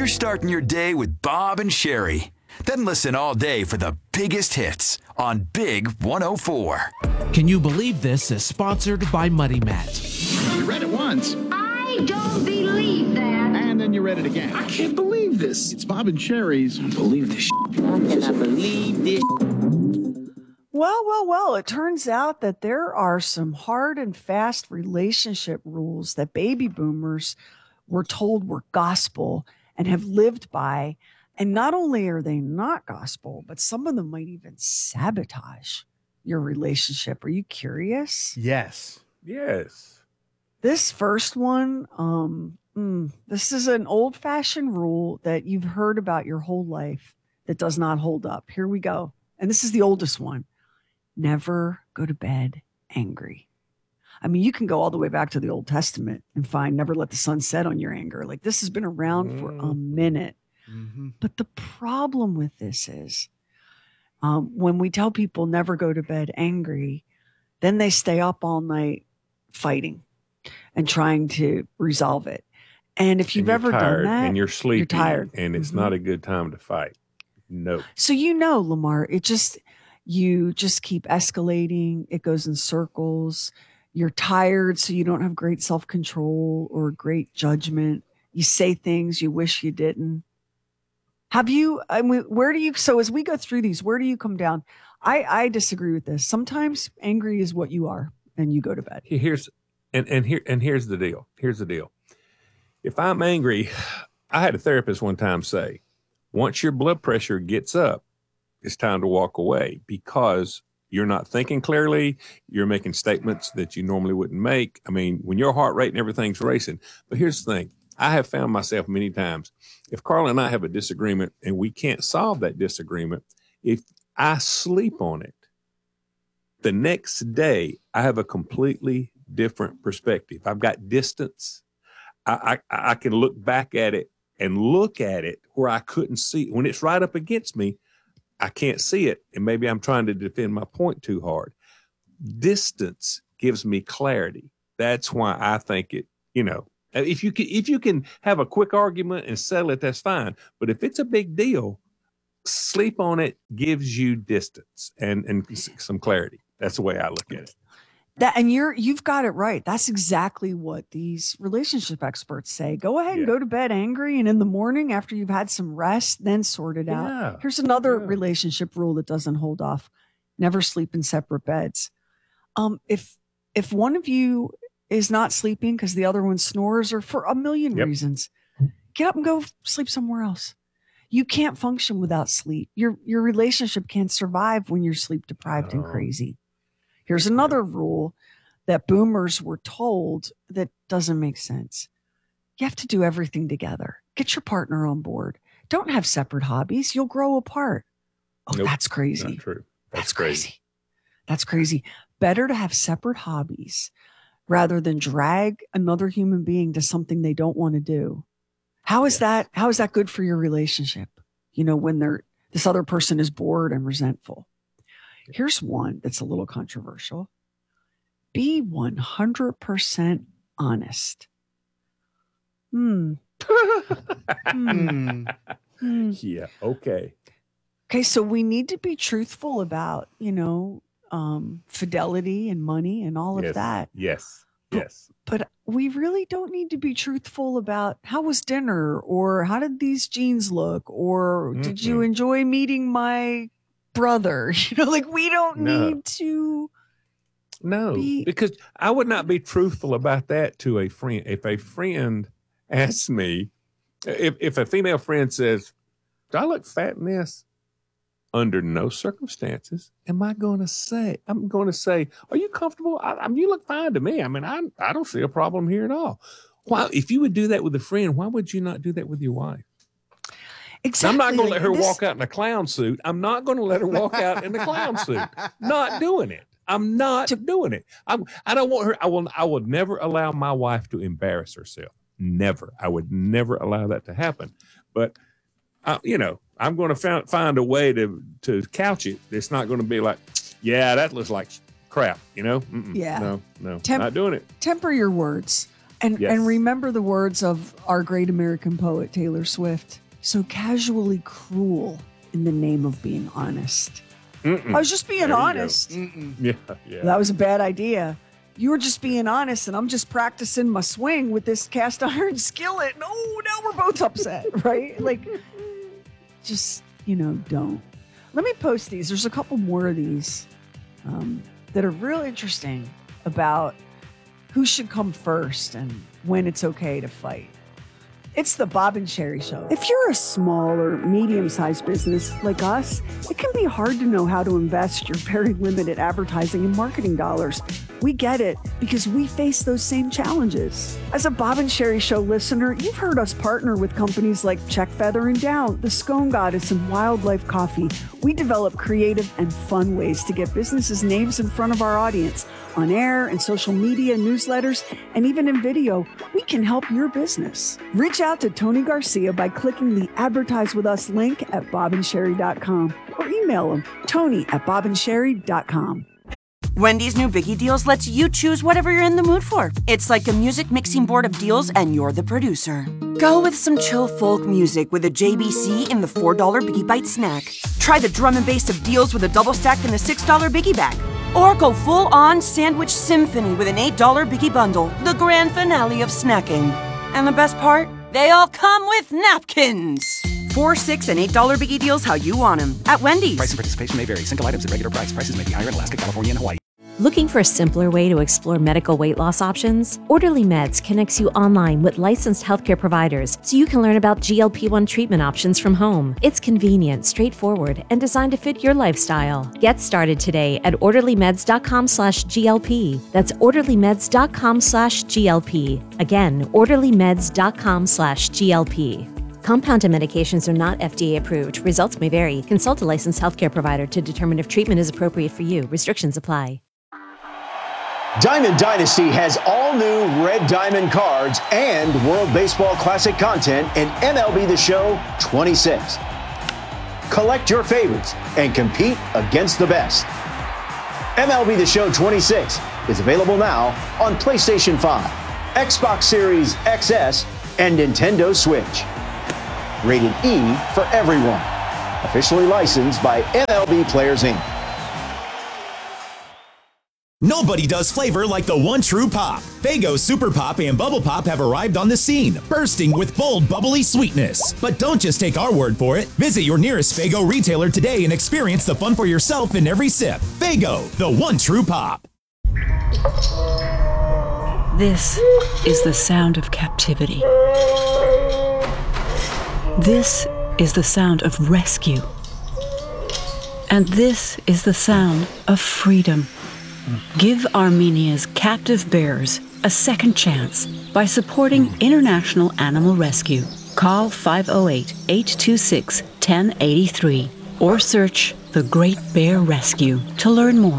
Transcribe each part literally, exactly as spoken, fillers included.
You're starting your day with Bob and Sherry. Then listen all day for the biggest hits on Big one oh four. Can You Believe This is sponsored by Muddy Mat. You read it once. I don't believe that. And then you read it again. I can't believe this. It's Bob and Sherry's. I don't believe this. I cannot believe this. Well, well, well, it turns out that there are some hard and fast relationship rules that baby boomers were told were gospel and have lived by. And not only are they not gospel, but some of them might even sabotage your relationship. Are you curious? Yes. Yes. This first one, um, mm, this is an old-fashioned rule that you've heard about your whole life that does not hold up. Here we go. And this is the oldest one. Never go to bed angry. I mean, you can go all the way back to the Old Testament and find never let the sun set on your anger. Like, this has been around mm. for a minute. Mm-hmm. But the problem with this is um, when we tell people never go to bed angry, then they stay up all night fighting and trying to resolve it. And if you've ever tired, done that, and you're sleepy, you're tired. And it's mm-hmm. not a good time to fight. No. So, you know, Lamar, it just, you just keep escalating. It goes in circles. You're tired, so you don't have great self-control or great judgment. You say things you wish you didn't. Have you, I mean, where do you, so as we go through these, where do you come down? I, I disagree with this. Sometimes angry is what you are and you go to bed. Here's, and, and here, and here's the deal. Here's the deal. If I'm angry, I had a therapist one time say, once your blood pressure gets up, it's time to walk away because you're not thinking clearly. You're making statements that you normally wouldn't make. I mean, when your heart rate and everything's racing. But here's the thing. I have found myself many times, if Carla and I have a disagreement and we can't solve that disagreement, if I sleep on it, the next day I have a completely different perspective. I've got distance. I, I, I can look back at it and look at it where I couldn't see. When it's right up against me, I can't see it. And maybe I'm trying to defend my point too hard. Distance gives me clarity. That's why I think it, you know, if you can, if you can have a quick argument and settle it, that's fine. But if it's a big deal, sleep on it gives you distance and, and some clarity. That's the way I look at it. That, and you're, you've got it right. That's exactly what these relationship experts say. Go ahead and yeah. go to bed angry. And in the morning, after you've had some rest, then sort it out. Yeah. Here's another yeah. relationship rule that doesn't hold off. Never sleep in separate beds. Um, if, if one of you is not sleeping because the other one snores or for a million yep. reasons, get up and go sleep somewhere else. You can't function without sleep. Your, your relationship can't survive when you're sleep deprived oh. and crazy. Here's another rule that boomers were told that doesn't make sense. You have to do everything together. Get your partner on board. Don't have separate hobbies. You'll grow apart. Oh, nope, that's crazy. Not true. That's, that's crazy. crazy. That's crazy. Better to have separate hobbies rather than drag another human being to something they don't want to do. How is yes. that? How is that good for your relationship? You know, when they're, this other person is bored and resentful. Here's one that's a little controversial. Be one hundred percent honest. Hmm. hmm. hmm. Yeah. Okay. Okay. So we need to be truthful about, you know, um, fidelity and money and all yes. of that. Yes. But, yes. But we really don't need to be truthful about how was dinner or how did these jeans look or mm-hmm. did you enjoy meeting my brother? You know, like we don't no. need to. No, be... because I would not be truthful about that to a friend. If a friend asks me, if, if a female friend says, do I look fat in this? Under no circumstances am I going to say, I'm going to say, are you comfortable? I, I mean, you look fine to me. I mean, I, I don't see a problem here at all. Why, if you would do that with a friend, why would you not do that with your wife? Exactly. I'm not going to let her this... walk out in a clown suit. I'm not going to let her walk out in a clown suit. Not doing it. I'm not to... doing it. I'm, I don't want her. I will, I would never allow my wife to embarrass herself. Never. I would never allow that to happen. But, uh, you know, I'm going to find, find a way to, to couch it. It's not going to be like, yeah, that looks like crap, you know? Mm-mm. Yeah. No, no, Temp- not doing it. Temper your words. And Yes. and remember the words of our great American poet Taylor Swift. So casually cruel in the name of being honest. Mm-mm. I was just being There you go. honest. Yeah, yeah. That was a bad idea. You were just being honest, and I'm just practicing my swing with this cast iron skillet. No, now we're both upset, right? Like, just, you know, don't. Let me post these. There's a couple more of these um, that are really interesting about who should come first and when it's okay to fight. It's the Bob and Sherry Show. If you're a small or medium-sized business like us, it can be hard to know how to invest your very limited advertising and marketing dollars. We get it because we face those same challenges. As a Bob and Sherry Show listener, you've heard us partner with companies like Check Feather and Down, The Scone Goddess, and Wildlife Coffee. We develop creative and fun ways to get businesses' names in front of our audience. On air and social media, newsletters, and even in video, we can help your business. Reach out to Tony Garcia by clicking the Advertise With Us link at bob and sherry dot com or email him, Tony at bob and sherry dot com. Wendy's new Biggie Deals lets you choose whatever you're in the mood for. It's like a music mixing board of deals, and you're the producer. Go with some chill folk music with a J B C in the four dollar Biggie Bite snack. Try the drum and bass of deals with a double stack in the six dollar Biggie Bag. Or go full-on sandwich symphony with an eight dollar Biggie Bundle, the grand finale of snacking. And the best part? They all come with napkins. Four, six, and eight dollar Biggie Deals how you want them at Wendy's. Price and participation may vary. Single items at regular price. Prices may be higher in Alaska, California, and Hawaii. Looking for a simpler way to explore medical weight loss options? Orderly Meds connects you online with licensed healthcare providers so you can learn about G L P one treatment options from home. It's convenient, straightforward, and designed to fit your lifestyle. Get started today at orderlymeds.com slash GLP. That's orderlymeds.com slash GLP. Again, orderlymeds.com slash GLP. Compounded medications are not F D A approved. Results may vary. Consult a licensed healthcare provider to determine if treatment is appropriate for you. Restrictions apply. Diamond Dynasty has all new Red Diamond cards and World Baseball Classic content in M L B The Show twenty-six. Collect your favorites and compete against the best. M L B The Show twenty-six is available now on PlayStation five, Xbox Series X S, and Nintendo Switch. Rated E for everyone. Officially licensed by M L B Players Incorporated. Nobody does flavor like the one true pop. Faygo Super Pop and Bubble Pop have arrived on the scene, bursting with bold, bubbly sweetness. But don't just take our word for it. Visit your nearest Faygo retailer today and experience the fun for yourself in every sip. Faygo, the one true pop. This is the sound of captivity. This is the sound of rescue. And this is the sound of freedom. Give Armenia's captive bears a second chance by supporting International Animal Rescue. Call five oh eight, eight two six, one oh eight three or search The Great Bear Rescue to learn more.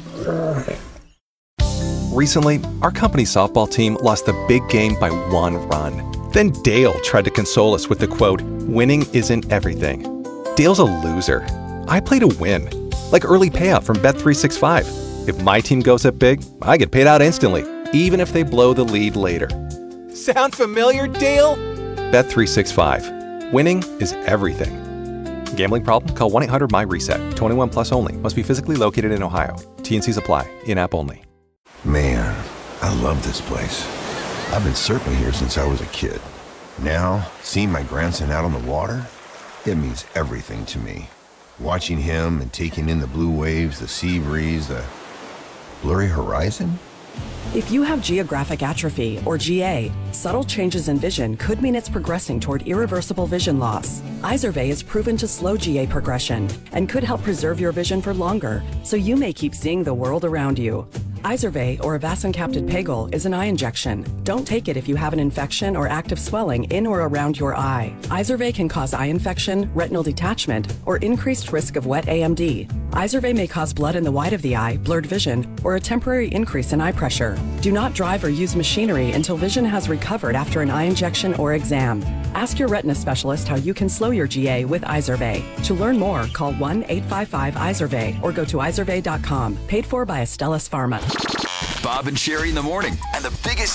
Recently, our company's softball team lost the big game by one run. Then Dale tried to console us with the quote, "Winning isn't everything." Dale's a loser. I play to win, like early payout from Bet three sixty-five. If my team goes up big, I get paid out instantly, even if they blow the lead later. Sound familiar, Dale? Bet three sixty-five. Winning is everything. Gambling problem? Call one eight hundred M Y reset. twenty-one plus only. Must be physically located in Ohio. T and Cs apply. In-app only. Man, I love this place. I've been surfing here since I was a kid. Now, seeing my grandson out on the water, it means everything to me. Watching him and taking in the blue waves, the sea breeze, the blurry horizon? If you have geographic atrophy, or G A, subtle changes in vision could mean it's progressing toward irreversible vision loss. Izervay is proven to slow G A progression and could help preserve your vision for longer, so you may keep seeing the world around you. Izervay, or avacincaptad pegol, is an eye injection. Don't take it if you have an infection or active swelling in or around your eye. Izervay can cause eye infection, retinal detachment, or increased risk of wet A M D. Izervay may cause blood in the white of the eye, blurred vision, or a temporary increase in eye pressure. Do not drive or use machinery until vision has recovered after an eye injection or exam. Ask your retina specialist how you can slow your G A with Izervay. To learn more, call one eight five five Izervay or go to izervay dot com. Paid for by Astellas Pharma. Bob and Sherry in the morning, and the biggest